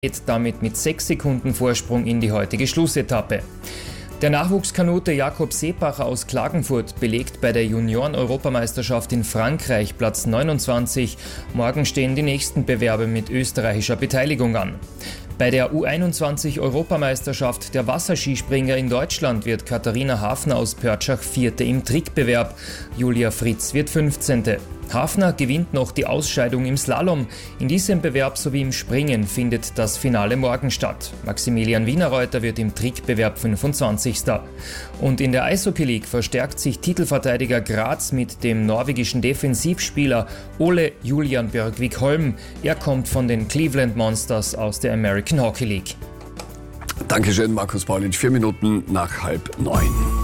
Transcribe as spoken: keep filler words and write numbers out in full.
geht damit mit sechs Sekunden Vorsprung in die heutige Schlussetappe. Der Nachwuchskanute Jakob Seebacher aus Klagenfurt belegt bei der Junioren-Europameisterschaft in Frankreich Platz neunundzwanzig. Morgen stehen die nächsten Bewerbe mit österreichischer Beteiligung an. Bei der U einundzwanzig-Europameisterschaft der Wasserskispringer in Deutschland wird Katharina Hafner aus Pörtschach Vierte im Trickbewerb. Julia Fritz wird Fünfzehnte. Hafner gewinnt noch die Ausscheidung im Slalom. In diesem Bewerb sowie im Springen findet das Finale morgen statt. Maximilian Wienerreuter wird im Trickbewerb fünfundzwanzigster Und in der Eishockey League verstärkt sich Titelverteidiger Graz mit dem norwegischen Defensivspieler Ole Julian Björkvik-Holm. Er kommt von den Cleveland Monsters aus der American Hockey League. Dankeschön, Markus Paulic. Vier Minuten nach halb neun.